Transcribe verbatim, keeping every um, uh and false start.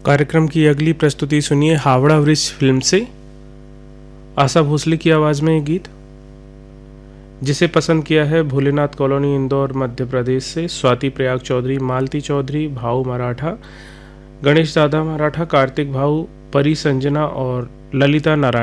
कार्यक्रम की अगली प्रस्तुति सुनिए हावड़ा ब्रिज फिल्म से। आशा भोसले की आवाज़ में ये गीत, जिसे पसंद किया है भोलेनाथ कॉलोनी इंदौर मध्य प्रदेश से स्वाति प्रयाग चौधरी, मालती चौधरी, भाऊ मराठा, गणेश दादा मराठा, कार्तिक भाऊ, परी संजना और ललिता नारायण।